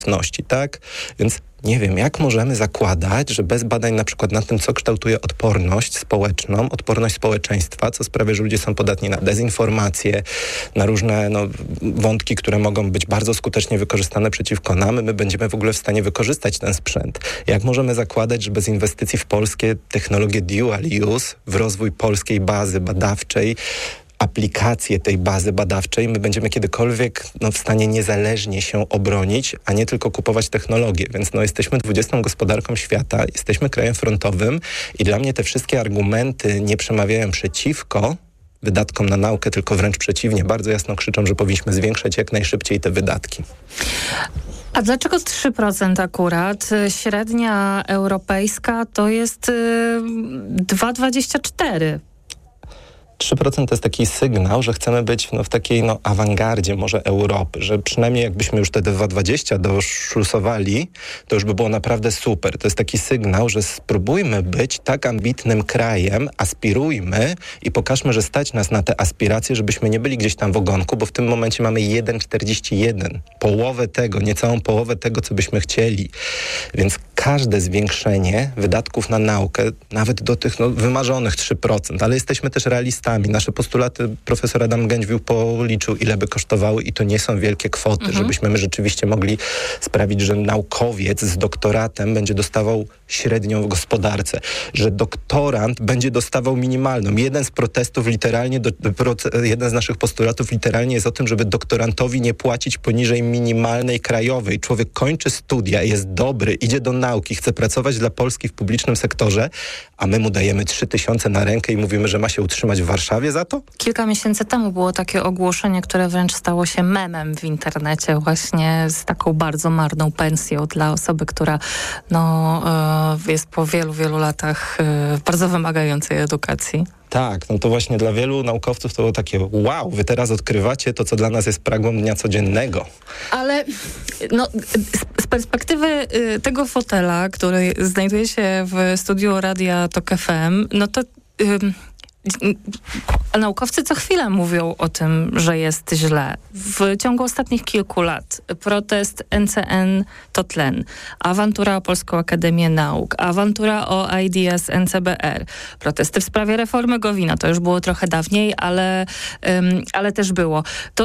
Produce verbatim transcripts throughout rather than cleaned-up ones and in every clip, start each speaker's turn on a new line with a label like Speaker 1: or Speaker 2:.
Speaker 1: tak? Więc nie wiem, jak możemy zakładać, że bez badań na przykład nad tym, co kształtuje odporność społeczną, odporność społeczeństwa, co sprawia, że ludzie są podatni na dezinformację, na różne no, wątki, które mogą być bardzo skutecznie wykorzystane przeciwko nam, my będziemy w ogóle w stanie wykorzystać ten sprzęt. Jak możemy zakładać, że bez inwestycji w polskie technologie dual use, w rozwój polskiej bazy badawczej, aplikację tej bazy badawczej, my będziemy kiedykolwiek no, w stanie niezależnie się obronić, a nie tylko kupować technologię. Więc no, jesteśmy dwudziestą gospodarką świata, jesteśmy krajem frontowym i dla mnie te wszystkie argumenty nie przemawiają przeciwko wydatkom na naukę, tylko wręcz przeciwnie. Bardzo jasno krzyczą, że powinniśmy zwiększać jak najszybciej te wydatki.
Speaker 2: A dlaczego trzy procent akurat? Średnia europejska to jest dwa przecinek dwadzieścia cztery procent.
Speaker 1: trzy procent to jest taki sygnał, że chcemy być no, w takiej no, awangardzie może Europy, że przynajmniej jakbyśmy już te dwa przecinek dwadzieścia doszlusowali, to już by było naprawdę super. To jest taki sygnał, że spróbujmy być tak ambitnym krajem, aspirujmy i pokażmy, że stać nas na te aspiracje, żebyśmy nie byli gdzieś tam w ogonku, bo w tym momencie mamy jeden przecinek czterdzieści jeden. Połowę tego, niecałą połowę tego, co byśmy chcieli. Więc każde zwiększenie wydatków na naukę, nawet do tych no, wymarzonych trzy procent, ale jesteśmy też realistami. Nasze postulaty profesor Adam Gędźwił policzył, ile by kosztowały i to nie są wielkie kwoty, mhm. żebyśmy my rzeczywiście mogli sprawić, że naukowiec z doktoratem będzie dostawał średnią w gospodarce, że doktorant będzie dostawał minimalną. Jeden z protestów literalnie, do, jeden z naszych postulatów literalnie jest o tym, żeby doktorantowi nie płacić poniżej minimalnej krajowej. Człowiek kończy studia, jest dobry, idzie do nauki, chce pracować dla Polski w publicznym sektorze, a my mu dajemy trzy tysiące na rękę i mówimy, że ma się utrzymać w Warszawie za to?
Speaker 2: Kilka miesięcy temu było takie ogłoszenie, które wręcz stało się memem w internecie właśnie z taką bardzo marną pensją dla osoby, która no, jest po wielu, wielu latach w bardzo wymagającej edukacji.
Speaker 1: Tak, no to właśnie dla wielu naukowców to było takie wow, wy teraz odkrywacie to, co dla nas jest pragmą dnia codziennego.
Speaker 2: Ale no, z, z perspektywy y, tego fotela, który znajduje się w studiu Radia Tok F M, no to... Y, naukowcy co chwilę mówią o tym, że jest źle. W ciągu ostatnich kilku lat protest N C N to tlen, awantura o Polską Akademię Nauk, awantura o I D S N C B R, protesty w sprawie reformy Gowina, to już było trochę dawniej, ale, um, ale też było. To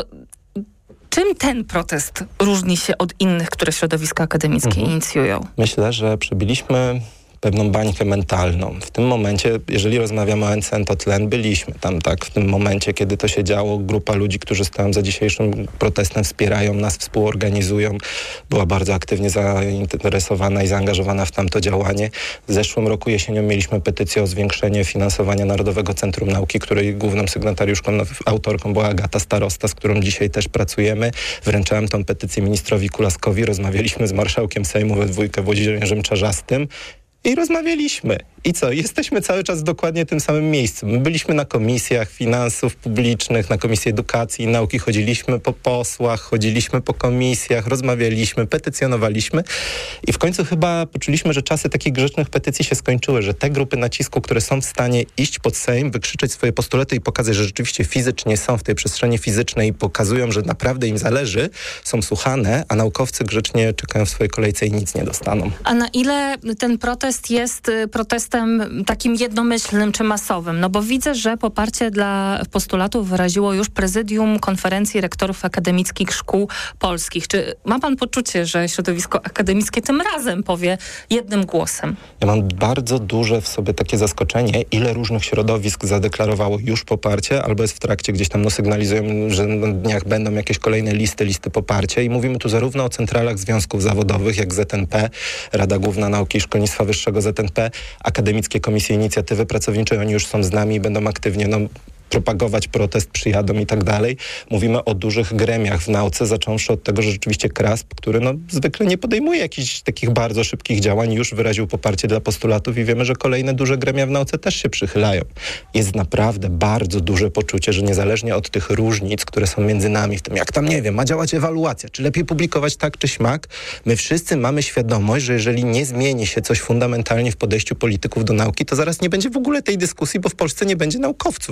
Speaker 2: czym ten protest różni się od innych, które środowiska akademickie mhm. inicjują?
Speaker 1: Myślę, że przebiliśmy pewną bańkę mentalną. W tym momencie, jeżeli rozmawiamy o N C N to tlen, byliśmy tam, tak, w tym momencie, kiedy to się działo, grupa ludzi, którzy stoją za dzisiejszym protestem, wspierają nas, współorganizują, była bardzo aktywnie zainteresowana i zaangażowana w tamto działanie. W zeszłym roku jesienią mieliśmy petycję o zwiększenie finansowania Narodowego Centrum Nauki, której główną sygnatariuszką, autorką była Agata Starosta, z którą dzisiaj też pracujemy. Wręczałem tą petycję ministrowi Kulaskowi, rozmawialiśmy z marszałkiem Sejmu we dwójkę Włodzimierzem Czarzastym i rozmawialiśmy. I co? Jesteśmy cały czas w dokładnie tym samym miejscu. My byliśmy na komisjach finansów publicznych, na Komisji Edukacji i Nauki, chodziliśmy po posłach, chodziliśmy po komisjach, rozmawialiśmy, petycjonowaliśmy i w końcu chyba poczuliśmy, że czasy takich grzecznych petycji się skończyły, że te grupy nacisku, które są w stanie iść pod Sejm, wykrzyczeć swoje postulaty i pokazać, że rzeczywiście fizycznie są w tej przestrzeni fizycznej i pokazują, że naprawdę im zależy, są słuchane, a naukowcy grzecznie czekają w swojej kolejce i nic nie dostaną.
Speaker 2: A na ile ten protest jest protestem takim jednomyślnym czy masowym? No bo widzę, że poparcie dla postulatów wyraziło już Prezydium Konferencji Rektorów Akademickich Szkół Polskich. Czy ma pan poczucie, że środowisko akademickie tym razem powie jednym głosem?
Speaker 1: Ja mam bardzo duże w sobie takie zaskoczenie, ile różnych środowisk zadeklarowało już poparcie, albo jest w trakcie, gdzieś tam no, sygnalizują, że na dniach będą jakieś kolejne listy, listy poparcia i mówimy tu zarówno o centralach związków zawodowych, jak Z N P, Rada Główna Nauki i Szkolnictwa Wyższego Z N P, Akademickie Komisje Inicjatywy Pracowniczej, oni już są z nami i będą aktywnie no, propagować protest, przyjadą i tak dalej. Mówimy o dużych gremiach w nauce, zacząwszy od tego, że rzeczywiście K R A S P, który no, zwykle nie podejmuje jakichś takich bardzo szybkich działań, już wyraził poparcie dla postulatów i wiemy, że kolejne duże gremia w nauce też się przychylają. Jest naprawdę bardzo duże poczucie, że niezależnie od tych różnic, które są między nami, w tym jak tam, nie wiem, ma działać ewaluacja, czy lepiej publikować tak, czy śmak, my wszyscy mamy świadomość, że jeżeli nie zmieni się coś fundamentalnie w podejściu polityków do nauki, to zaraz nie będzie w ogóle tej dyskusji, bo w Polsce nie będzie naukowców. My wygaszamy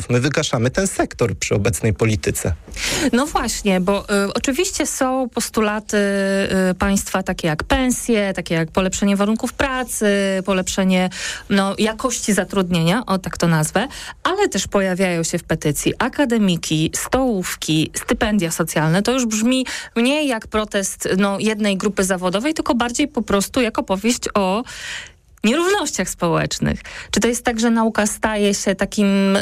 Speaker 1: zgaszamy ten sektor przy obecnej polityce.
Speaker 2: No właśnie, bo y, oczywiście są postulaty y, państwa takie jak pensje, takie jak polepszenie warunków pracy, polepszenie no, jakości zatrudnienia, o tak to nazwę, ale też pojawiają się w petycji akademiki, stołówki, stypendia socjalne. To już brzmi mniej jak protest no, jednej grupy zawodowej, tylko bardziej po prostu jak opowieść o nierównościach społecznych. Czy to jest tak, że nauka staje się takim y,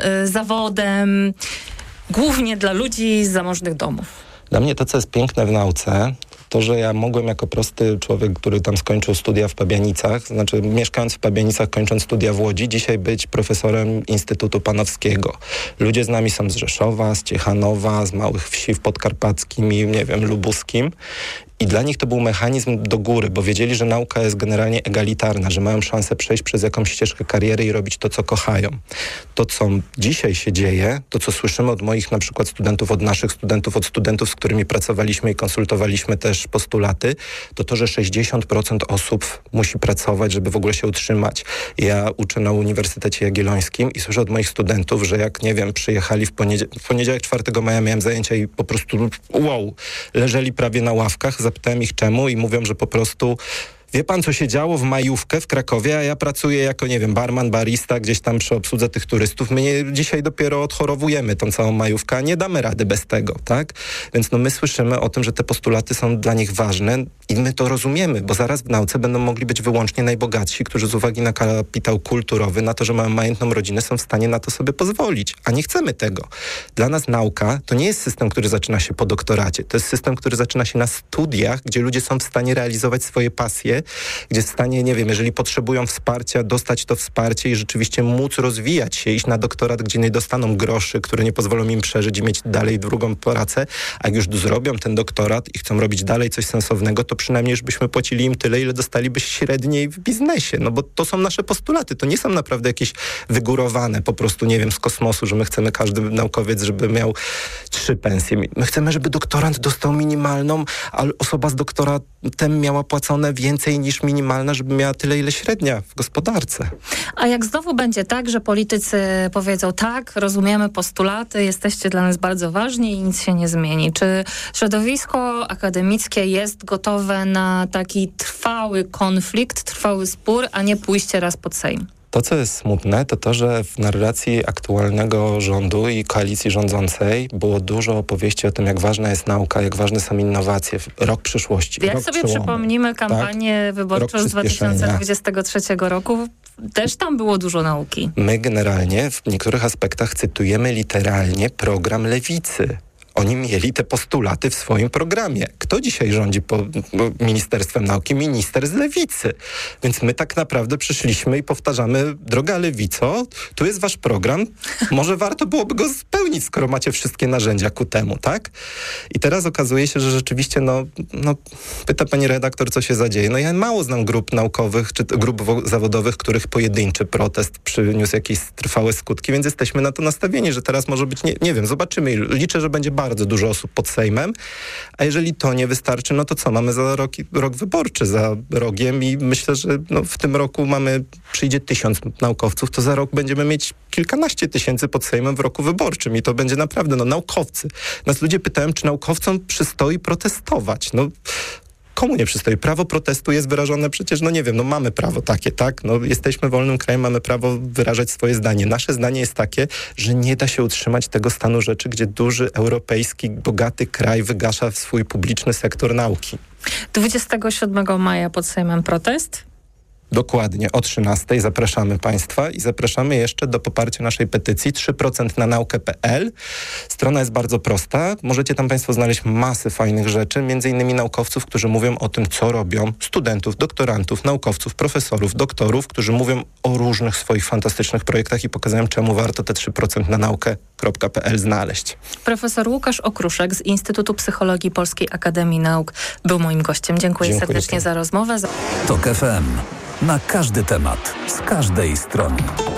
Speaker 2: zawodem głównie dla ludzi z zamożnych domów?
Speaker 1: Dla mnie to, co jest piękne w nauce, to, że ja mogłem jako prosty człowiek, który tam skończył studia w Pabianicach, znaczy mieszkając w Pabianicach, kończąc studia w Łodzi, dzisiaj być profesorem Instytutu Panowskiego. Ludzie z nami są z Rzeszowa, z Ciechanowa, z małych wsi w Podkarpackim i, nie wiem, Lubuskim. I dla nich to był mechanizm do góry, bo wiedzieli, że nauka jest generalnie egalitarna, że mają szansę przejść przez jakąś ścieżkę kariery i robić to, co kochają. To, co dzisiaj się dzieje, to, co słyszymy od moich na przykład studentów, od naszych studentów, od studentów, z którymi pracowaliśmy i konsultowaliśmy też postulaty, to to, że sześćdziesiąt procent osób musi pracować, żeby w ogóle się utrzymać. Ja uczę na Uniwersytecie Jagiellońskim i słyszę od moich studentów, że jak, nie wiem, przyjechali w, poniedział- w poniedziałek czwartego maja miałem zajęcia i po prostu wow, leżeli prawie na ławkach. Zapytałem ich czemu i mówią, że po prostu wie pan, co się działo w majówkę w Krakowie, a ja pracuję jako, nie wiem, barman, barista, gdzieś tam przy obsłudze tych turystów. My nie, dzisiaj dopiero odchorowujemy tą całą majówkę, a nie damy rady bez tego, tak? Więc no my słyszymy o tym, że te postulaty są dla nich ważne i my to rozumiemy, bo zaraz w nauce będą mogli być wyłącznie najbogatsi, którzy z uwagi na kapitał kulturowy, na to, że mają majętną rodzinę, są w stanie na to sobie pozwolić, a nie chcemy tego. Dla nas nauka to nie jest system, który zaczyna się po doktoracie. To jest system, który zaczyna się na studiach, gdzie ludzie są w stanie realizować swoje pasje, gdzie w stanie, nie wiem, jeżeli potrzebują wsparcia, dostać to wsparcie i rzeczywiście móc rozwijać się, iść na doktorat, gdzie nie dostaną groszy, które nie pozwolą im przeżyć i mieć dalej drugą pracę, a jak już zrobią ten doktorat i chcą robić dalej coś sensownego, to przynajmniej już byśmy płacili im tyle, ile dostaliby średniej w biznesie, no bo to są nasze postulaty, to nie są naprawdę jakieś wygórowane po prostu, nie wiem, z kosmosu, że my chcemy, każdy naukowiec, żeby miał trzy pensje. My chcemy, żeby doktorant dostał minimalną, a osoba z doktoratem miała płacone więcej niż minimalna, żeby miała tyle, ile średnia w gospodarce.
Speaker 2: A jak znowu będzie tak, że politycy powiedzą tak, rozumiemy postulaty, jesteście dla nas bardzo ważni i nic się nie zmieni. Czy środowisko akademickie jest gotowe na taki trwały konflikt, trwały spór, a nie pójście raz pod Sejm?
Speaker 1: To, co jest smutne, to to, że w narracji aktualnego rządu i koalicji rządzącej było dużo opowieści o tym, jak ważna jest nauka, jak ważne są innowacje. Rok przyszłości.
Speaker 2: Jak
Speaker 1: rok
Speaker 2: sobie
Speaker 1: przełomu,
Speaker 2: przypomnimy kampanię
Speaker 1: tak?
Speaker 2: wyborczą z dwa tysiące dwudziestego trzeciego roku, też tam było dużo nauki.
Speaker 1: My generalnie w niektórych aspektach cytujemy literalnie program Lewicy. Oni mieli te postulaty w swoim programie. Kto dzisiaj rządzi po, po Ministerstwem Nauki? Minister z Lewicy. Więc my tak naprawdę przyszliśmy i powtarzamy, droga Lewico, tu jest wasz program, może warto byłoby go spełnić, skoro macie wszystkie narzędzia ku temu, tak? I teraz okazuje się, że rzeczywiście, no, no pyta pani redaktor, co się zadzieje. No ja mało znam grup naukowych, czy grup zawodowych, których pojedynczy protest przyniósł jakieś trwałe skutki, więc jesteśmy na to nastawieni, że teraz może być, nie, nie wiem, zobaczymy. Liczę, że będzie bardzo dużo osób pod Sejmem, a jeżeli to nie wystarczy, no to co? Mamy za rok, rok wyborczy za rogiem i myślę, że no w tym roku mamy, przyjdzie tysiąc naukowców, to za rok będziemy mieć kilkanaście tysięcy pod Sejmem w roku wyborczym i to będzie naprawdę, no naukowcy. Nas ludzie pytają, czy naukowcom przystoi protestować. No komu nie przystoi? Prawo protestu jest wyrażone przecież, no nie wiem, no mamy prawo takie, tak? No jesteśmy wolnym krajem, mamy prawo wyrażać swoje zdanie. Nasze zdanie jest takie, że nie da się utrzymać tego stanu rzeczy, gdzie duży, europejski, bogaty kraj wygasza swój publiczny sektor nauki.
Speaker 2: dwudziestego siódmego maja pod Sejmem protest?
Speaker 1: Dokładnie, o trzynastej zapraszamy Państwa i zapraszamy jeszcze do poparcia naszej petycji trzy procent na naukę kropka pe el. Strona jest bardzo prosta. Możecie tam Państwo znaleźć masę fajnych rzeczy, między innymi naukowców, którzy mówią o tym, co robią, studentów, doktorantów, naukowców, profesorów, doktorów, którzy mówią o różnych swoich fantastycznych projektach i pokazują, czemu warto te trzy procent na naukę kropka pe el znaleźć.
Speaker 2: Profesor Łukasz Okruszek z Instytutu Psychologii Polskiej Akademii Nauk był moim gościem. Dziękuję, Dziękuję serdecznie za rozmowę.
Speaker 3: Tok F M. Na każdy temat, z każdej strony.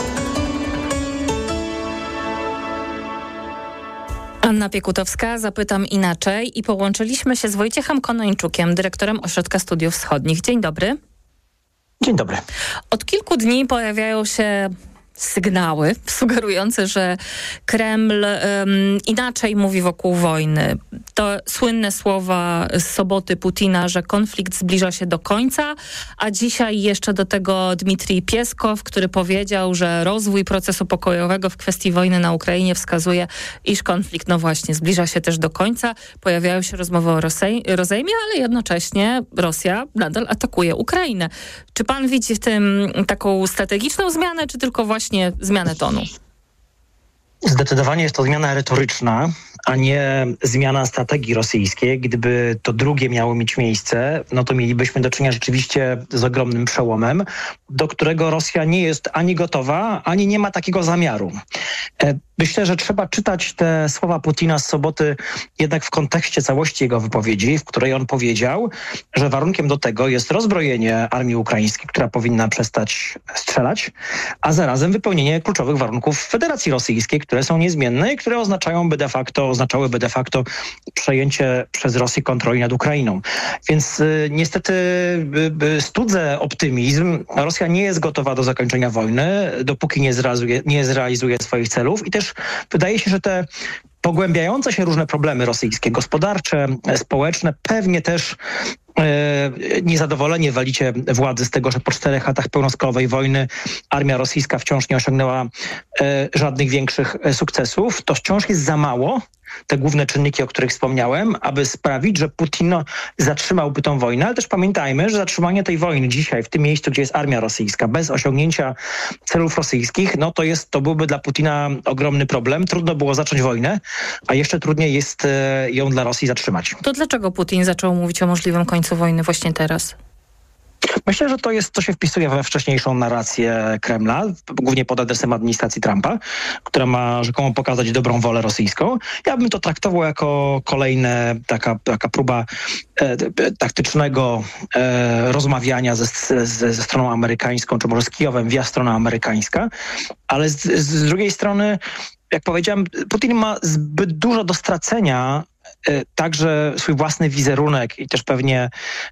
Speaker 2: Anna Piekutowska, zapytam inaczej i połączyliśmy się z Wojciechem Konończukiem, dyrektorem Ośrodka Studiów Wschodnich. Dzień dobry.
Speaker 4: Dzień dobry.
Speaker 2: Od kilku dni pojawiają się sygnały sugerujące, że Kreml um, inaczej mówi wokół wojny. To słynne słowa z soboty Putina, że konflikt zbliża się do końca, a dzisiaj jeszcze do tego Dmitrij Pieskow, który powiedział, że rozwój procesu pokojowego w kwestii wojny na Ukrainie wskazuje, iż konflikt, no właśnie, zbliża się też do końca. Pojawiają się rozmowy o rozejmie, ale jednocześnie Rosja nadal atakuje Ukrainę. Czy pan widzi w tym taką strategiczną zmianę, czy tylko właśnie zmianę tonu?
Speaker 4: Zdecydowanie jest to zmiana retoryczna, a nie zmiana strategii rosyjskiej. Gdyby to drugie miało mieć miejsce, no to mielibyśmy do czynienia rzeczywiście z ogromnym przełomem, do którego Rosja nie jest ani gotowa, ani nie ma takiego zamiaru. Myślę, że trzeba czytać te słowa Putina z soboty jednak w kontekście całości jego wypowiedzi, w której on powiedział, że warunkiem do tego jest rozbrojenie armii ukraińskiej, która powinna przestać strzelać, a zarazem wypełnienie kluczowych warunków Federacji Rosyjskiej, które są niezmienne i które oznaczałyby de facto, oznaczałyby de facto przejęcie przez Rosję kontroli nad Ukrainą. Więc y, niestety y, y, studzę optymizm. Rosja nie jest gotowa do zakończenia wojny, dopóki nie zrealizuje, nie zrealizuje swoich celów i też wydaje się, że te pogłębiające się różne problemy rosyjskie, gospodarcze, społeczne, pewnie też e, niezadowolenie walicie władzy z tego, że po czterech latach pełnoskalowej wojny armia rosyjska wciąż nie osiągnęła e, żadnych większych sukcesów. To wciąż jest za mało, te główne czynniki, o których wspomniałem, aby sprawić, że Putin zatrzymałby tą wojnę, ale też pamiętajmy, że zatrzymanie tej wojny dzisiaj, w tym miejscu, gdzie jest armia rosyjska, bez osiągnięcia celów rosyjskich, no to jest, to byłby dla Putina ogromny problem. Trudno było zacząć wojnę, a jeszcze trudniej jest e, ją dla Rosji zatrzymać.
Speaker 2: To dlaczego Putin zaczął mówić o możliwym końcu wojny właśnie teraz?
Speaker 4: Myślę, że to jest, to się wpisuje we wcześniejszą narrację Kremla, głównie pod adresem administracji Trumpa, która ma rzekomo pokazać dobrą wolę rosyjską. Ja bym to traktował jako kolejna taka, taka próba e, taktycznego e, rozmawiania ze, ze, ze stroną amerykańską, czy może z Kijowem via strona amerykańska, ale z, z drugiej strony, jak powiedziałem, Putin ma zbyt dużo do stracenia, także swój własny wizerunek i też pewnie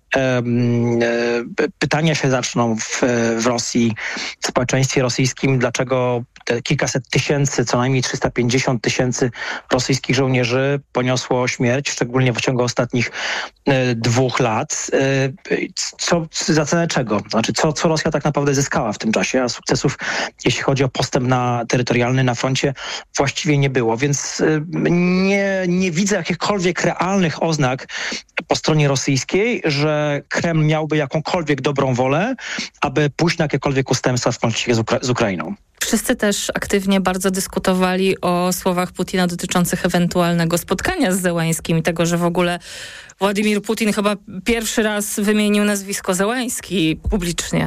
Speaker 4: um, pytania się zaczną w, w Rosji, w społeczeństwie rosyjskim, dlaczego te kilkaset tysięcy, co najmniej trzysta pięćdziesiąt tysięcy rosyjskich żołnierzy poniosło śmierć, szczególnie w ciągu ostatnich e, dwóch lat. E, co, za cenę czego? Znaczy, co, co Rosja tak naprawdę zyskała w tym czasie, a sukcesów, jeśli chodzi o postęp na terytorialny na froncie, właściwie nie było, więc e, nie, nie widzę jakichkolwiek realnych oznak po stronie rosyjskiej, że Kreml miałby jakąkolwiek dobrą wolę, aby pójść na jakiekolwiek ustępstwa w konflikcie z, Ukra- z Ukrainą.
Speaker 2: Wszyscy też aktywnie bardzo dyskutowali o słowach Putina dotyczących ewentualnego spotkania z Zełańskim i tego, że w ogóle Władimir Putin chyba pierwszy raz wymienił nazwisko Zełański publicznie.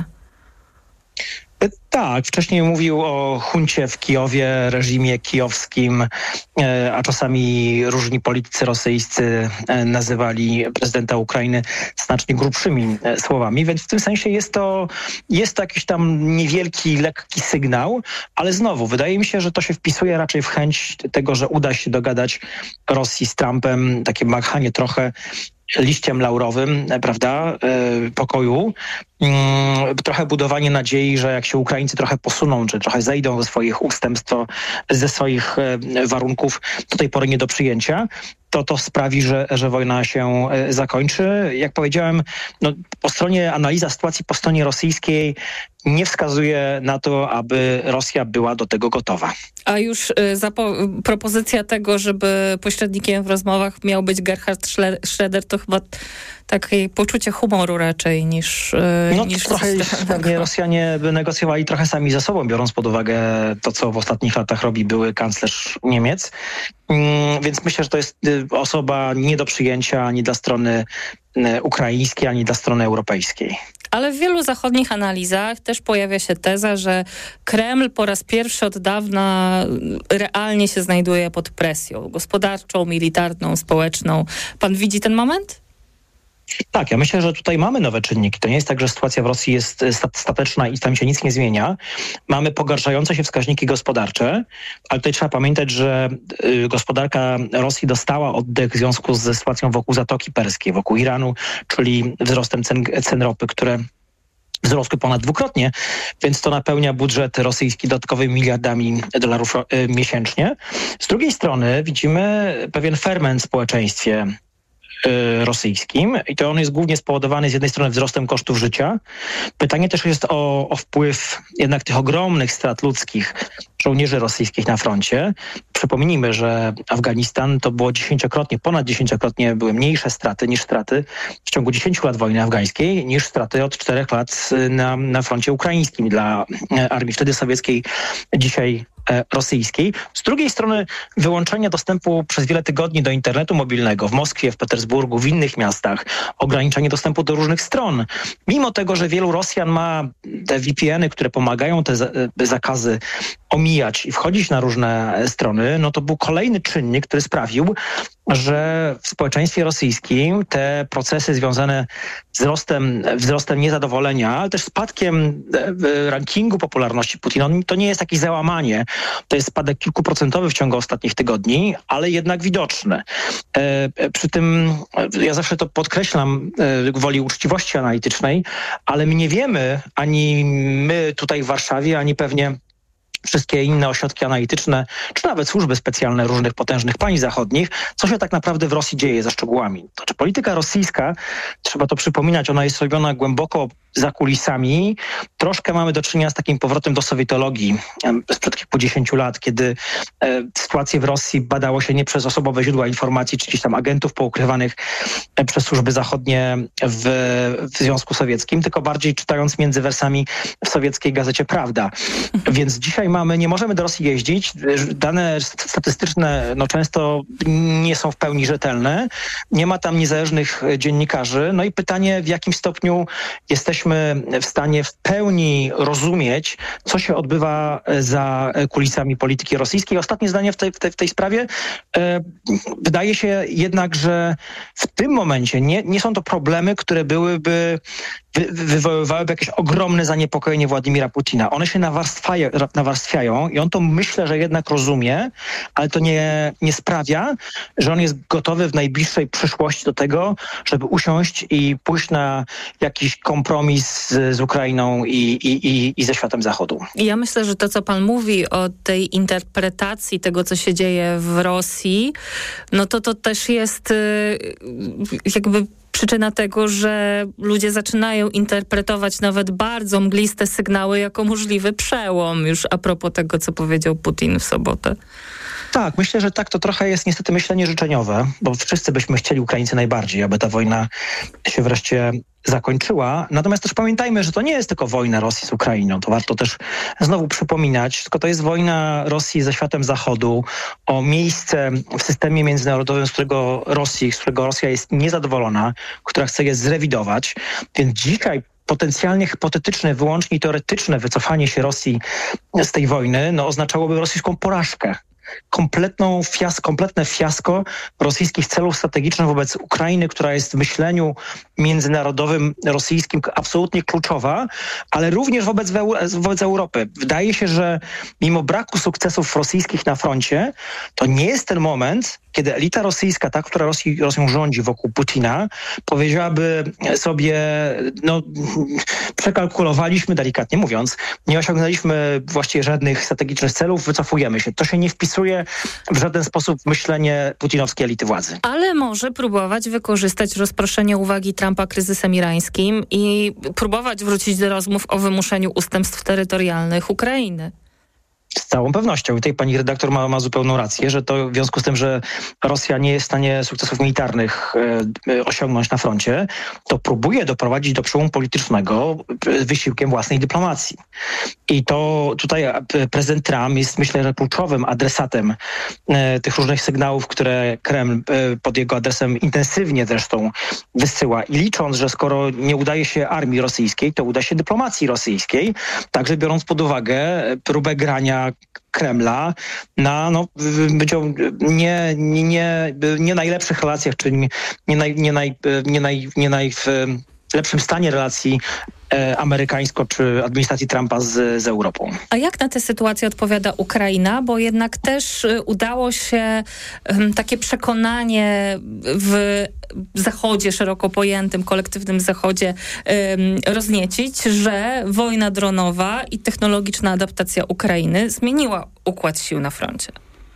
Speaker 4: Tak, wcześniej mówił o huncie w Kijowie, reżimie kijowskim, a czasami różni politycy rosyjscy nazywali prezydenta Ukrainy znacznie grubszymi słowami, więc w tym sensie jest to, jest to jakiś tam niewielki, lekki sygnał, ale znowu, wydaje mi się, że to się wpisuje raczej w chęć tego, że uda się dogadać Rosji z Trumpem, takie machanie trochę liściem laurowym, prawda, pokoju. Trochę budowanie nadziei, że jak się Ukraińcy trochę posuną, czy trochę zejdą ze swoich ustępstw, ze swoich warunków do tej pory nie do przyjęcia, to to sprawi, że, że wojna się zakończy. Jak powiedziałem, no, po stronie analiza sytuacji po stronie rosyjskiej nie wskazuje na to, aby Rosja była do tego gotowa.
Speaker 2: A już y, zapo- propozycja tego, żeby pośrednikiem w rozmowach miał być Gerhard Schröder, to chyba takie poczucie humoru raczej niż... Y,
Speaker 4: no
Speaker 2: niż
Speaker 4: trochę pewnie Rosjanie by negocjowali trochę sami ze sobą, biorąc pod uwagę to, co w ostatnich latach robi były kanclerz Niemiec. Mm, więc myślę, że to jest osoba nie do przyjęcia ani dla strony ukraińskiej, ani dla strony europejskiej.
Speaker 2: Ale w wielu zachodnich analizach też pojawia się teza, że Kreml po raz pierwszy od dawna realnie się znajduje pod presją gospodarczą, militarną, społeczną. Pan widzi ten moment?
Speaker 4: Tak, ja myślę, że tutaj mamy nowe czynniki. To nie jest tak, że sytuacja w Rosji jest stateczna i tam się nic nie zmienia. Mamy pogarszające się wskaźniki gospodarcze, ale tutaj trzeba pamiętać, że gospodarka Rosji dostała oddech w związku ze sytuacją wokół Zatoki Perskiej, wokół Iranu, czyli wzrostem cen, cen ropy, które wzrosły ponad dwukrotnie, więc to napełnia budżet rosyjski dodatkowymi miliardami dolarów e, miesięcznie. Z drugiej strony widzimy pewien ferment w społeczeństwie rosyjskim i to on jest głównie spowodowany z jednej strony wzrostem kosztów życia. Pytanie też jest o, o wpływ jednak tych ogromnych strat ludzkich żołnierzy rosyjskich na froncie. Przypomnijmy, że Afganistan to było dziesięciokrotnie, ponad dziesięciokrotnie były mniejsze straty niż straty w ciągu dziesięciu lat wojny afgańskiej, niż straty od czterech lat na, na froncie ukraińskim dla armii wtedy sowieckiej, dzisiaj rosyjskiej. Z drugiej strony wyłączenie dostępu przez wiele tygodni do internetu mobilnego w Moskwie, w Petersburgu, w innych miastach, ograniczenie dostępu do różnych stron. Mimo tego, że wielu Rosjan ma te V P N-y, które pomagają te zakazy omijać i wchodzić na różne strony, no to był kolejny czynnik, który sprawił, że w społeczeństwie rosyjskim te procesy związane z wzrostem, wzrostem niezadowolenia, ale też spadkiem rankingu popularności Putina, to nie jest jakieś załamanie. To jest spadek kilkuprocentowy w ciągu ostatnich tygodni, ale jednak widoczny. Przy tym ja zawsze to podkreślam gwoli uczciwości analitycznej, ale my nie wiemy, ani my tutaj w Warszawie, ani pewnie wszystkie inne ośrodki analityczne, czy nawet służby specjalne różnych potężnych państw zachodnich, co się tak naprawdę w Rosji dzieje za szczegółami. To znaczy polityka rosyjska, trzeba to przypominać, ona jest robiona głęboko za kulisami. Troszkę mamy do czynienia z takim powrotem do sowietologii sprzed kilkudziesięciu lat, kiedy e, sytuację w Rosji badało się nie przez osobowe źródła informacji, czy gdzieś tam agentów poukrywanych e, przez służby zachodnie w, w Związku Sowieckim, tylko bardziej czytając między wersami w sowieckiej gazecie Prawda. Więc dzisiaj mamy, nie możemy do Rosji jeździć. Dane statystyczne no, często nie są w pełni rzetelne. Nie ma tam niezależnych dziennikarzy. No i pytanie, w jakim stopniu jesteśmy w stanie w pełni rozumieć, co się odbywa za kulisami polityki rosyjskiej. Ostatnie zdanie w tej, w tej, w tej sprawie. E, wydaje się jednak, że w tym momencie nie, nie są to problemy, które byłyby wy, wywoływałyby jakieś ogromne zaniepokojenie Władimira Putina. One się nawarstwiają, nawarstwiają i on to myślę, że jednak rozumie, ale to nie, nie sprawia, że on jest gotowy w najbliższej przyszłości do tego, żeby usiąść i pójść na jakiś kompromis z, z Ukrainą i, i, i, i ze światem Zachodu.
Speaker 2: Ja myślę, że to, co pan mówi o tej interpretacji tego, co się dzieje w Rosji, no to to też jest jakby przyczyna tego, że ludzie zaczynają interpretować nawet bardzo mgliste sygnały jako możliwy przełom, już a propos tego, co powiedział Putin w sobotę.
Speaker 4: Tak, myślę, że tak to trochę jest niestety myślenie życzeniowe, bo wszyscy byśmy chcieli, Ukraińcy najbardziej, aby ta wojna się wreszcie zakończyła. Natomiast też pamiętajmy, że to nie jest tylko wojna Rosji z Ukrainą. To warto też znowu przypominać, tylko to jest wojna Rosji ze światem Zachodu o miejsce w systemie międzynarodowym, z którego Rosji, z którego Rosja jest niezadowolona, która chce je zrewidować. Więc dzisiaj potencjalnie hipotetyczne, wyłącznie teoretyczne wycofanie się Rosji z tej wojny no, oznaczałoby rosyjską porażkę. Kompletną fias, kompletne fiasko rosyjskich celów strategicznych wobec Ukrainy, która jest w myśleniu międzynarodowym rosyjskim absolutnie kluczowa, ale również wobec, wobec Europy. Wydaje się, że mimo braku sukcesów rosyjskich na froncie, to nie jest ten moment, kiedy elita rosyjska, ta, która Rosji, Rosją rządzi wokół Putina, powiedziałaby sobie, no przekalkulowaliśmy, delikatnie mówiąc, nie osiągnęliśmy właściwie żadnych strategicznych celów, wycofujemy się. To się nie wpisuje w żaden sposób w myślenie putinowskiej elity władzy.
Speaker 2: Ale może próbować wykorzystać rozproszenie uwagi Trumpa kryzysem irańskim i próbować wrócić do rozmów o wymuszeniu ustępstw terytorialnych Ukrainy.
Speaker 4: Z całą pewnością. I tutaj pani redaktor ma, ma zupełną rację, że to w związku z tym, że Rosja nie jest w stanie sukcesów militarnych e, osiągnąć na froncie, to próbuje doprowadzić do przełomu politycznego wysiłkiem własnej dyplomacji. I to tutaj prezydent Trump jest, myślę, że kluczowym adresatem e, tych różnych sygnałów, które Kreml e, pod jego adresem intensywnie zresztą wysyła. I licząc, że skoro nie udaje się armii rosyjskiej, to uda się dyplomacji rosyjskiej, także biorąc pod uwagę próbę grania Kremla na no, nie, nie, nie, nie najlepszych relacjach, czyli nie, naj, nie, naj, nie, naj, nie najlepszym stanie relacji e, amerykańsko czy administracji Trumpa z, z Europą.
Speaker 2: A jak na tę sytuację odpowiada Ukraina? Bo jednak też udało się um, takie przekonanie w Zachodzie, szeroko pojętym, kolektywnym Zachodzie um, rozniecić, że wojna dronowa i technologiczna adaptacja Ukrainy zmieniła układ sił na froncie.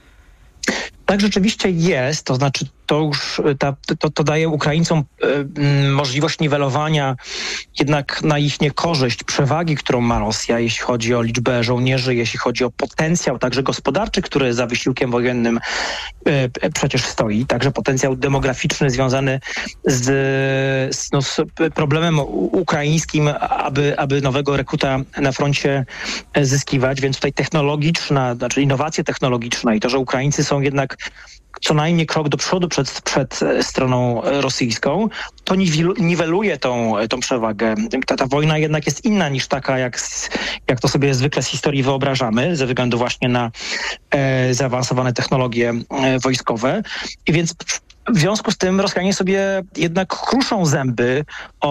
Speaker 4: Tak rzeczywiście jest, to znaczy to już ta, to, to daje Ukraińcom y, możliwość niwelowania jednak na ich niekorzyść przewagi, którą ma Rosja, jeśli chodzi o liczbę żołnierzy, jeśli chodzi o potencjał także gospodarczy, który za wysiłkiem wojennym y, przecież stoi, także potencjał demograficzny związany z, z, no, z problemem ukraińskim, aby, aby nowego rekruta na froncie zyskiwać, więc tutaj technologiczna, znaczy innowacje technologiczne i to, że Ukraińcy są jednak co najmniej krok do przodu przed, przed stroną rosyjską, to niweluje tą, tą przewagę. Ta, ta wojna jednak jest inna niż taka, jak, jak to sobie zwykle z historii wyobrażamy, ze względu właśnie na e, zaawansowane technologie e, wojskowe. I więc w związku z tym Rosjanie sobie jednak kruszą zęby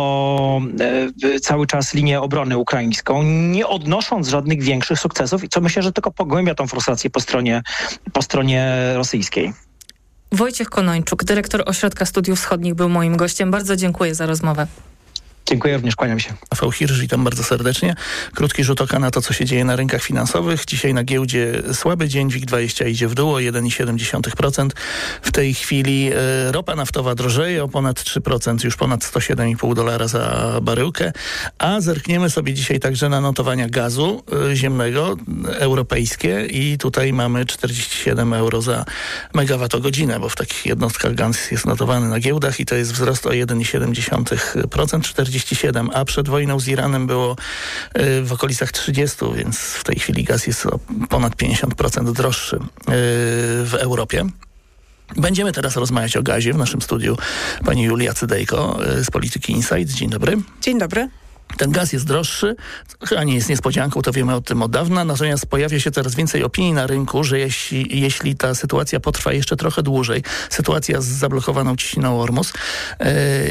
Speaker 4: o e, cały czas linię obrony ukraińską, nie odnosząc żadnych większych sukcesów, co myślę, że tylko pogłębia tą frustrację po stronie, po stronie rosyjskiej.
Speaker 2: Wojciech Konończuk, dyrektor Ośrodka Studiów Wschodnich, był moim gościem. Bardzo dziękuję za rozmowę.
Speaker 4: Dziękuję również, kłaniam się.
Speaker 5: Rafał Hirsch, witam bardzo serdecznie. Krótki rzut oka na to, co się dzieje na rynkach finansowych. Dzisiaj na giełdzie słaby dzień, WIG dwadzieścia idzie w dół o jeden przecinek siedem procent. W tej chwili e, ropa naftowa drożeje o ponad trzy procent, już ponad sto siedem i pół dolara za baryłkę. A zerkniemy sobie dzisiaj także na notowania gazu e, ziemnego, europejskie i tutaj mamy czterdzieści siedem euro za megawattogodzinę, bo w takich jednostkach gaz jest notowany na giełdach i to jest wzrost o jeden przecinek siedem procent, czterdzieści siedem, a przed wojną z Iranem było y, w okolicach trzydzieści, więc w tej chwili gaz jest o ponad pięćdziesiąt procent droższy y, w Europie. Będziemy teraz rozmawiać o gazie w naszym studiu pani Julia Cydejko y, z Polityki Insight. Dzień dobry.
Speaker 6: Dzień dobry.
Speaker 5: Ten gaz jest droższy, chyba nie jest niespodzianką, to wiemy o tym od dawna, natomiast pojawia się coraz więcej opinii na rynku, że jeśli, jeśli ta sytuacja potrwa jeszcze trochę dłużej, sytuacja z zablokowaną ciśniną Ormus, yy,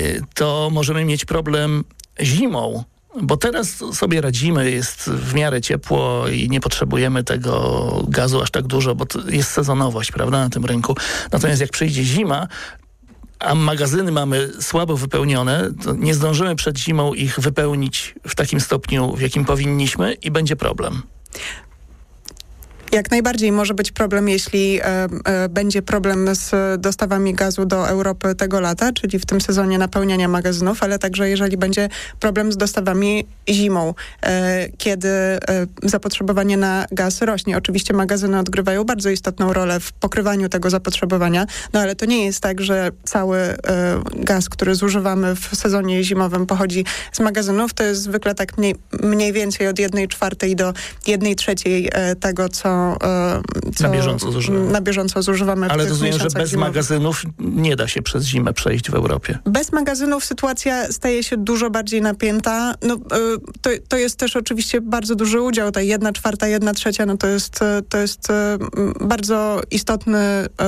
Speaker 5: to możemy mieć problem zimą. Bo teraz sobie radzimy, jest w miarę ciepło i nie potrzebujemy tego gazu aż tak dużo, bo to jest sezonowość, prawda, na tym rynku. Natomiast jak przyjdzie zima, a magazyny mamy słabo wypełnione, to nie zdążymy przed zimą ich wypełnić w takim stopniu, w jakim powinniśmy i będzie problem.
Speaker 6: Jak najbardziej może być problem, jeśli e, e, będzie problem z dostawami gazu do Europy tego lata, czyli w tym sezonie napełniania magazynów, ale także jeżeli będzie problem z dostawami zimą, e, kiedy e, zapotrzebowanie na gaz rośnie. Oczywiście magazyny odgrywają bardzo istotną rolę w pokrywaniu tego zapotrzebowania, no ale to nie jest tak, że cały e, gaz, który zużywamy w sezonie zimowym pochodzi z magazynów. To jest zwykle tak mniej, mniej więcej od jednej czwartej do jednej trzeciej e, tego, co Co
Speaker 5: na bieżąco zużywamy.
Speaker 6: Na bieżąco zużywamy.
Speaker 5: Ale rozumiem, że bez
Speaker 6: zimowych.
Speaker 5: magazynów nie da się przez zimę przejść w Europie.
Speaker 6: Bez magazynów sytuacja staje się dużo bardziej napięta. No, to, to jest też oczywiście bardzo duży udział. Ta jedna czwarta, jedna trzecia, no to jest, to jest bardzo istotny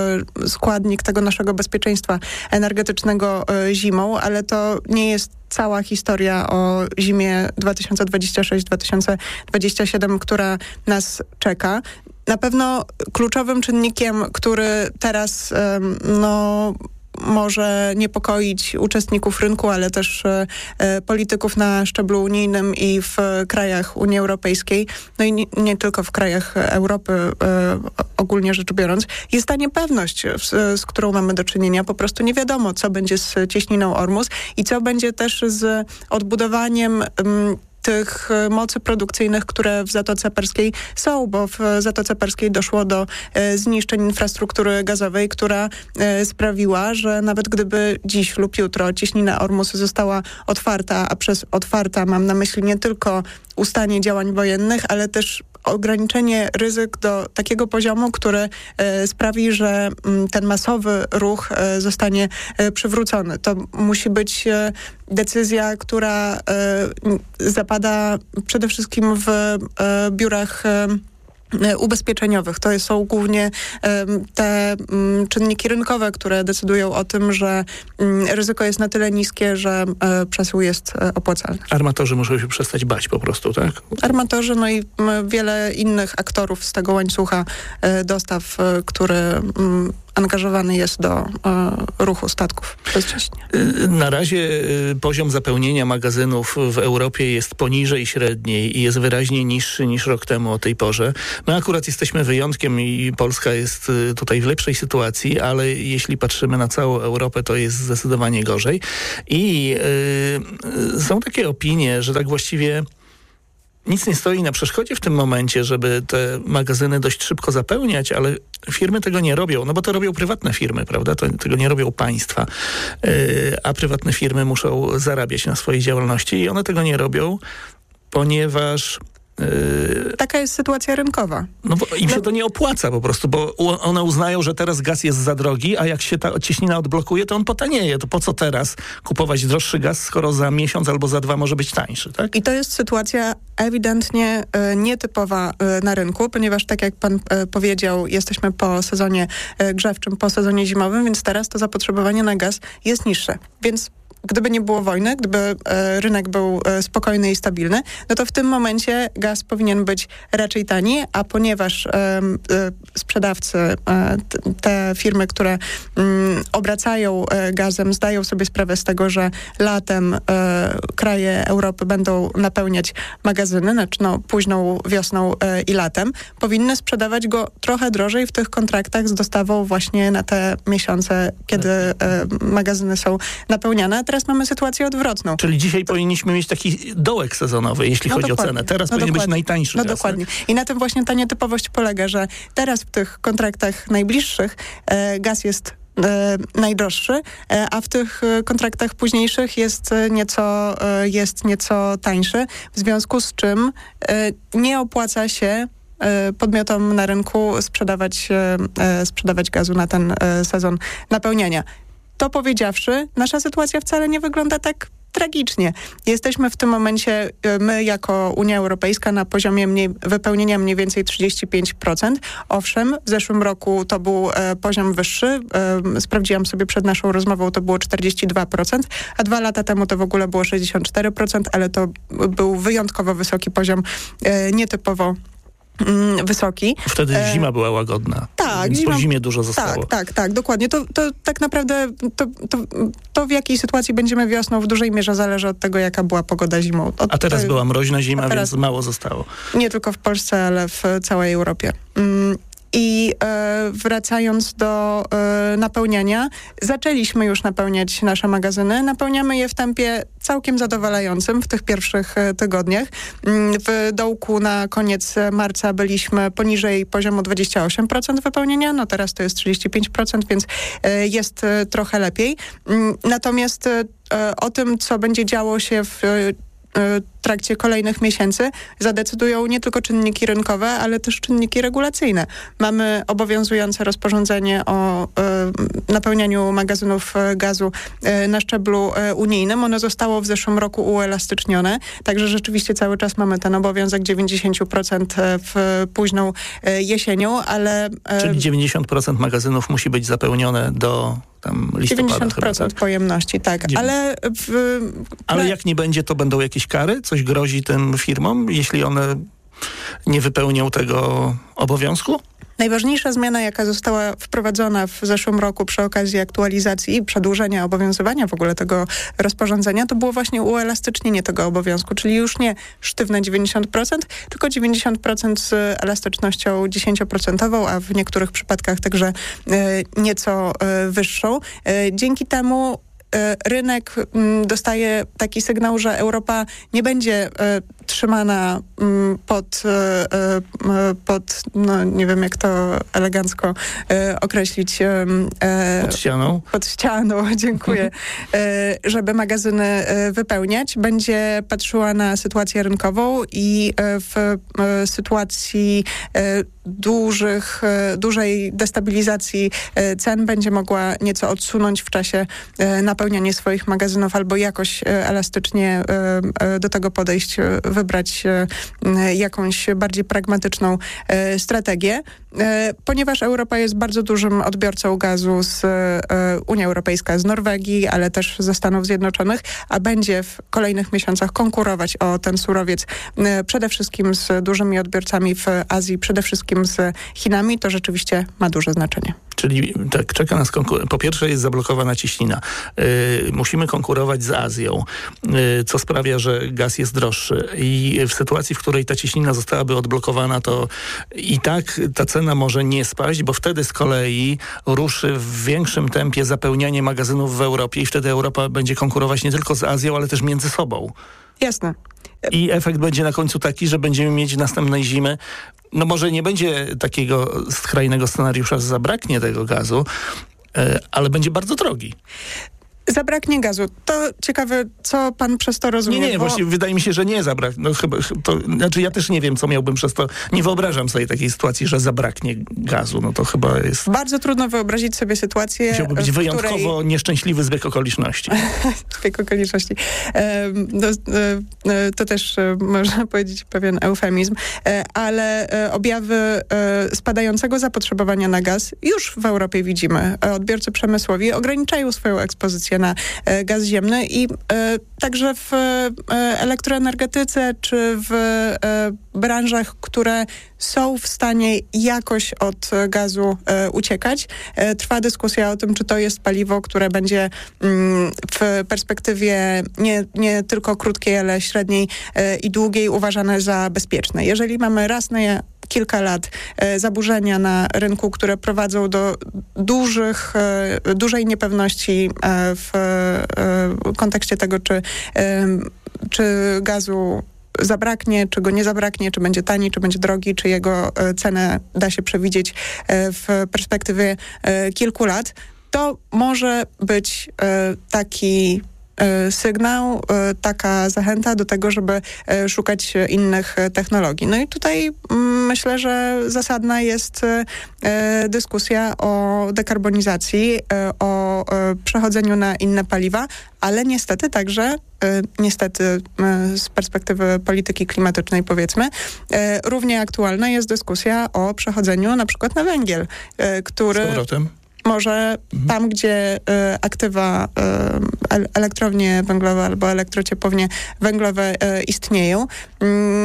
Speaker 6: składnik tego naszego bezpieczeństwa energetycznego zimą, ale to nie jest cała historia o zimie dwa tysiące dwudziestym szóstym dwa tysiące dwudziestym siódmym, która nas czeka. Na pewno kluczowym czynnikiem, który teraz no, może niepokoić uczestników rynku, ale też e, polityków na szczeblu unijnym i w krajach Unii Europejskiej, no i nie, nie tylko w krajach Europy e, ogólnie rzecz biorąc, jest ta niepewność, z, z którą mamy do czynienia. Po prostu nie wiadomo, co będzie z cieśniną Ormus i co będzie też z odbudowaniem m, tych mocy produkcyjnych, które w Zatoce Perskiej są, bo w Zatoce Perskiej doszło do e, zniszczeń infrastruktury gazowej, która e, sprawiła, że nawet gdyby dziś lub jutro cieśnina Ormus została otwarta, a przez otwarta mam na myśli nie tylko ustanie działań wojennych, ale też ograniczenie ryzyk do takiego poziomu, który e, sprawi, że m, ten masowy ruch e, zostanie e, przywrócony. To musi być e, decyzja, która e, zapada przede wszystkim w e, biurach e, ubezpieczeniowych. To są głównie te czynniki rynkowe, które decydują o tym, że ryzyko jest na tyle niskie, że przesył jest opłacalny.
Speaker 5: Armatorzy muszą się przestać bać po prostu, tak?
Speaker 6: Armatorzy, no i wiele innych aktorów z tego łańcucha dostaw, który angażowany jest do e, ruchu statków bezcześnie.
Speaker 5: Na razie poziom zapełnienia magazynów w Europie jest poniżej średniej i jest wyraźnie niższy niż rok temu o tej porze. My akurat jesteśmy wyjątkiem i Polska jest tutaj w lepszej sytuacji, ale jeśli patrzymy na całą Europę, to jest zdecydowanie gorzej. I yy, są takie opinie, że tak właściwie nic nie stoi na przeszkodzie w tym momencie, żeby te magazyny dość szybko zapełniać, ale firmy tego nie robią, no bo to robią prywatne firmy, prawda? To, tego nie robią państwa, yy, a prywatne firmy muszą zarabiać na swojej działalności i one tego nie robią, ponieważ
Speaker 6: Yy, Taka jest sytuacja rynkowa.
Speaker 5: No bo im no. się to nie opłaca po prostu, bo one uznają, że teraz gaz jest za drogi, a jak się ta cieśnina odblokuje, to on potanieje. To po co teraz kupować droższy gaz, skoro za miesiąc albo za dwa może być tańszy, tak?
Speaker 6: I to jest sytuacja ewidentnie y, nietypowa y, na rynku, ponieważ tak jak pan y, powiedział, jesteśmy po sezonie y, grzewczym, po sezonie zimowym, więc teraz to zapotrzebowanie na gaz jest niższe. Więc gdyby nie było wojny, gdyby e, rynek był e, spokojny i stabilny, no to w tym momencie gaz powinien być raczej tani, a ponieważ e, e, sprzedawcy, e, t, te firmy, które m, obracają e, gazem, zdają sobie sprawę z tego, że latem e, kraje Europy będą napełniać magazyny, znaczy no późną wiosną e, i latem, powinny sprzedawać go trochę drożej w tych kontraktach z dostawą właśnie na te miesiące, kiedy e, magazyny są napełniane. Teraz mamy sytuację odwrotną.
Speaker 5: Czyli dzisiaj to... powinniśmy mieć taki dołek sezonowy, jeśli no chodzi dokładnie. o cenę. Teraz no powinien dokładnie. być najtańszy
Speaker 6: No
Speaker 5: gaz,
Speaker 6: dokładnie.
Speaker 5: Tak?
Speaker 6: I na tym właśnie ta nietypowość polega, że teraz w tych kontraktach najbliższych e, gaz jest e, najdroższy, e, a w tych e, kontraktach późniejszych jest nieco, e, jest nieco tańszy, w związku z czym e, nie opłaca się podmiotom na rynku sprzedawać, e, sprzedawać gazu na ten e, sezon napełniania. To powiedziawszy, nasza sytuacja wcale nie wygląda tak tragicznie. Jesteśmy w tym momencie, my jako Unia Europejska, na poziomie mniej, wypełnienia mniej więcej trzydzieści pięć procent. Owszem, w zeszłym roku to był e, poziom wyższy. E, sprawdziłam sobie przed naszą rozmową, to było czterdzieści dwa procent, a dwa lata temu to w ogóle było sześćdziesiąt cztery procent, ale to był wyjątkowo wysoki poziom, e, nietypowo wysoki.
Speaker 5: Wtedy zima była łagodna.
Speaker 6: Tak.
Speaker 5: Więc
Speaker 6: zima,
Speaker 5: po zimie dużo zostało.
Speaker 6: Tak, tak, tak, dokładnie. To, to tak naprawdę to, to, to w jakiej sytuacji będziemy wiosną w dużej mierze zależy od tego, jaka była pogoda zimą. Od,
Speaker 5: a teraz to, była mroźna zima,
Speaker 6: teraz,
Speaker 5: więc mało zostało.
Speaker 6: Nie tylko w Polsce, ale w całej Europie. Mm. I e, wracając do e, napełniania, zaczęliśmy już napełniać nasze magazyny. Napełniamy je w tempie całkiem zadowalającym w tych pierwszych e, tygodniach. W dołku na koniec marca byliśmy poniżej poziomu dwadzieścia osiem procent wypełnienia, no teraz to jest trzydzieści pięć procent, więc e, jest e, trochę lepiej. Natomiast e, o tym, co będzie działo się w w trakcie kolejnych miesięcy zadecydują nie tylko czynniki rynkowe, ale też czynniki regulacyjne. Mamy obowiązujące rozporządzenie o y, napełnianiu magazynów gazu y, na szczeblu y, unijnym. Ono zostało w zeszłym roku uelastycznione, także rzeczywiście cały czas mamy ten obowiązek dziewięćdziesiąt procent w późną y, jesienią, ale... Y,
Speaker 5: Czyli dziewięćdziesiąt procent magazynów musi być zapełnione do tam listopada
Speaker 6: dziewięćdziesiąt procent
Speaker 5: chyba, tak?
Speaker 6: pojemności, tak. Ale, w,
Speaker 5: ale jak nie będzie, to będą jakieś kary? Coś grozi tym firmom, jeśli one nie wypełnią tego obowiązku?
Speaker 6: Najważniejsza zmiana, jaka została wprowadzona w zeszłym roku przy okazji aktualizacji i przedłużenia obowiązywania w ogóle tego rozporządzenia, to było właśnie uelastycznienie tego obowiązku, czyli już nie sztywne dziewięćdziesiąt procent, tylko dziewięćdziesiąt procent z elastycznością dziesięcioprocentową, a w niektórych przypadkach także y, nieco y, wyższą. Y, dzięki temu rynek dostaje taki sygnał, że Europa nie będzie trzymana pod, pod no nie wiem jak to elegancko określić.
Speaker 5: Pod ścianą.
Speaker 6: Pod ścianą, dziękuję. Żeby magazyny wypełniać. Będzie patrzyła na sytuację rynkową i w sytuacji dużych, dużej destabilizacji cen będzie mogła nieco odsunąć w czasie napełniania swoich magazynów albo jakoś elastycznie do tego podejść, wybrać wybrać jakąś bardziej pragmatyczną strategię, ponieważ Europa jest bardzo dużym odbiorcą gazu z Unia Europejska, z Norwegii, ale też ze Stanów Zjednoczonych, a będzie w kolejnych miesiącach konkurować o ten surowiec przede wszystkim z dużymi odbiorcami w Azji, przede wszystkim z Chinami, to rzeczywiście ma duże znaczenie.
Speaker 5: Czyli tak, czeka nas konkurencja. Po pierwsze jest zablokowana ciśnina. Yy, musimy konkurować z Azją, yy, co sprawia, że gaz jest droższy. I w sytuacji, w której ta ciśnina zostałaby odblokowana, to i tak ta cena może nie spaść, bo wtedy z kolei ruszy w większym tempie zapełnianie magazynów w Europie i wtedy Europa będzie konkurować nie tylko z Azją, ale też między sobą.
Speaker 6: Jasne.
Speaker 5: I efekt będzie na końcu taki, że będziemy mieć następnej zimy. No może nie będzie takiego skrajnego scenariusza, że zabraknie tego gazu, ale będzie bardzo drogi.
Speaker 6: Zabraknie gazu. To ciekawe, co pan przez to rozumie.
Speaker 5: Nie, nie,
Speaker 6: bo...
Speaker 5: właściwie wydaje mi się, że nie zabraknie. No chyba, to, znaczy ja też nie wiem, co miałbym przez to. Nie wyobrażam sobie takiej sytuacji, że zabraknie gazu. No to chyba jest...
Speaker 6: Bardzo trudno wyobrazić sobie sytuację,
Speaker 5: Musiałby być
Speaker 6: w
Speaker 5: wyjątkowo
Speaker 6: której...
Speaker 5: nieszczęśliwy zbieg okoliczności.
Speaker 6: zbieg okoliczności. E, no, e, to też e, można powiedzieć pewien eufemizm, e, ale e, objawy e, spadającego zapotrzebowania na gaz już w Europie widzimy. E, odbiorcy przemysłowi ograniczają swoją ekspozycję na e, gaz ziemny i e, także w e, elektroenergetyce czy w e, branżach, które są w stanie jakoś od gazu e, uciekać. E, trwa dyskusja o tym, czy to jest paliwo, które będzie mm, w perspektywie nie, nie tylko krótkiej, ale średniej e, i długiej uważane za bezpieczne. Jeżeli mamy raz na kilka lat e, zaburzenia na rynku, które prowadzą do dużych, e, dużej niepewności e, w e, kontekście tego, czy, e, czy gazu zabraknie, czy go nie zabraknie, czy będzie tani, czy będzie drogi, czy jego e, cenę da się przewidzieć e, w perspektywie e, kilku lat, to może być e, taki sygnał, taka zachęta do tego, żeby szukać innych technologii. No i tutaj myślę, że zasadna jest dyskusja o dekarbonizacji, o przechodzeniu na inne paliwa, ale niestety także, niestety z perspektywy polityki klimatycznej powiedzmy, równie aktualna jest dyskusja o przechodzeniu na przykład na węgiel, który...
Speaker 5: Z powrotem.
Speaker 6: Może tam, gdzie y, aktywa y, elektrownie węglowe albo elektrociepłownie węglowe y, istnieją, y,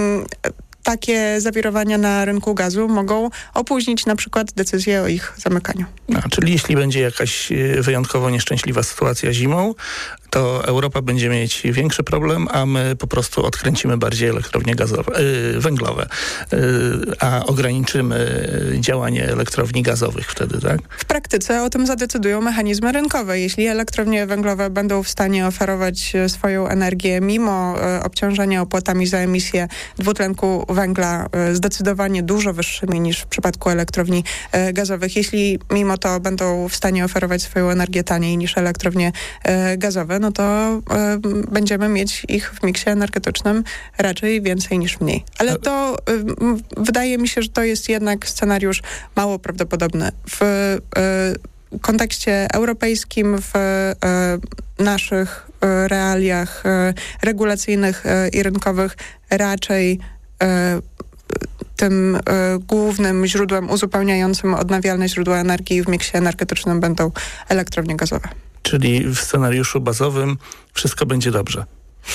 Speaker 6: takie zawirowania na rynku gazu mogą opóźnić na przykład decyzję o ich zamykaniu.
Speaker 5: A, czyli jeśli będzie jakaś wyjątkowo nieszczęśliwa sytuacja zimą, to Europa będzie mieć większy problem, a my po prostu odkręcimy bardziej elektrownie gazowe, yy, węglowe, yy, a ograniczymy działanie elektrowni gazowych wtedy, tak?
Speaker 6: W praktyce o tym zadecydują mechanizmy rynkowe. Jeśli elektrownie węglowe będą w stanie oferować swoją energię mimo y, obciążenia opłatami za emisję dwutlenku węgla y, zdecydowanie dużo wyższymi niż w przypadku elektrowni y, gazowych, jeśli mimo to będą w stanie oferować swoją energię taniej niż elektrownie y, gazowe, no to y, będziemy mieć ich w miksie energetycznym raczej więcej niż mniej. Ale to y, wydaje mi się, że to jest jednak scenariusz mało prawdopodobny. W y, kontekście europejskim, w y, naszych y, realiach y, regulacyjnych y, i rynkowych raczej y, tym y, głównym źródłem uzupełniającym odnawialne źródła energii w miksie energetycznym będą elektrownie gazowe.
Speaker 5: Czyli w scenariuszu bazowym wszystko będzie dobrze.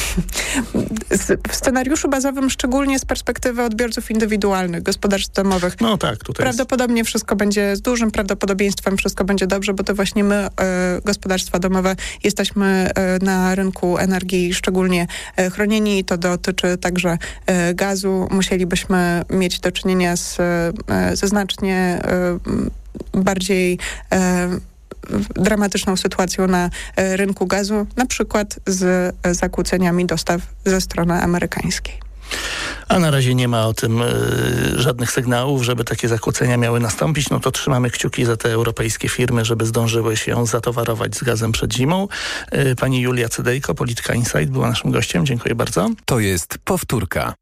Speaker 6: W scenariuszu bazowym, szczególnie z perspektywy odbiorców indywidualnych, gospodarstw domowych.
Speaker 5: No tak, tutaj
Speaker 6: prawdopodobnie jest. Wszystko będzie, z dużym prawdopodobieństwem wszystko będzie dobrze, bo to właśnie my, y, gospodarstwa domowe, jesteśmy y, na rynku energii szczególnie y, chronieni i to dotyczy także y, gazu. Musielibyśmy mieć do czynienia z, y, ze znacznie y, bardziej y, dramatyczną sytuacją na rynku gazu, na przykład z zakłóceniami dostaw ze strony amerykańskiej.
Speaker 5: A na razie nie ma o tym y, żadnych sygnałów, żeby takie zakłócenia miały nastąpić. No to trzymamy kciuki za te europejskie firmy, żeby zdążyły się zatowarować z gazem przed zimą. Y, pani Julia Cydejko, Polityka Insight, była naszym gościem. Dziękuję bardzo.
Speaker 3: To jest powtórka.